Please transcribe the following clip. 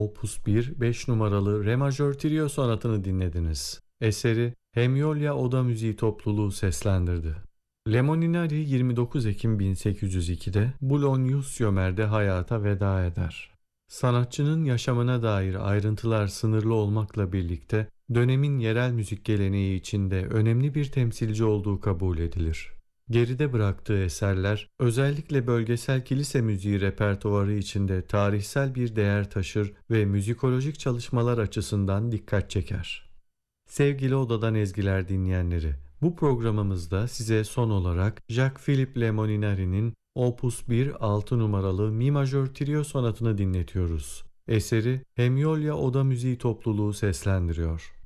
Opus 1, 5 numaralı Re majör trio sonatını dinlediniz. Eseri Hemyolya Oda Müziği Topluluğu seslendirdi. Lemoninari 29 Ekim 1802'de Boulogne-sur-Mer'de hayata veda eder. Sanatçının yaşamına dair ayrıntılar sınırlı olmakla birlikte dönemin yerel müzik geleneği içinde önemli bir temsilci olduğu kabul edilir. Geride bıraktığı eserler özellikle bölgesel kilise müziği repertuarı içinde tarihsel bir değer taşır ve müzikolojik çalışmalar açısından dikkat çeker. Sevgili Odadan Ezgiler dinleyenleri, bu programımızda size son olarak Jacques-Philippe Le Molinari'nin Opus 1 6 numaralı Mi majör trio sonatını dinletiyoruz. Eseri Hemyolya Oda Müziği Topluluğu seslendiriyor.